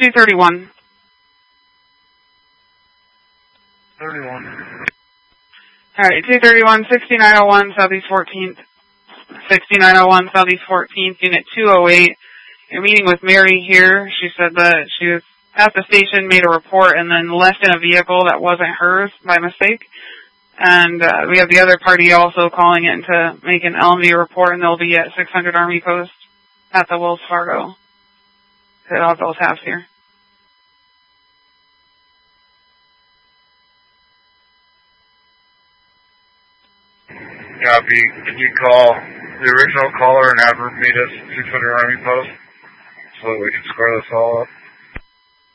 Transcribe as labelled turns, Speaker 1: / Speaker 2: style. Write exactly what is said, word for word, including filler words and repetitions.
Speaker 1: two thirty-one.
Speaker 2: thirty-one.
Speaker 1: Alright, two thirty-one, sixty-nine oh one, Southeast fourteenth. sixty-nine oh one, Southeast fourteenth, Unit two oh eight. You're meeting with Mary here. She said that she was at the station, made a report, and then left in a vehicle that wasn't hers by mistake. And uh, we have the other party also calling in to make an L M V report, and they'll be at six hundred Army Post at the Wells Fargo. I'll have those halves here.
Speaker 2: Copy. Can you call the original caller and have her meet us at six hundred Army Post so that we can square this all up?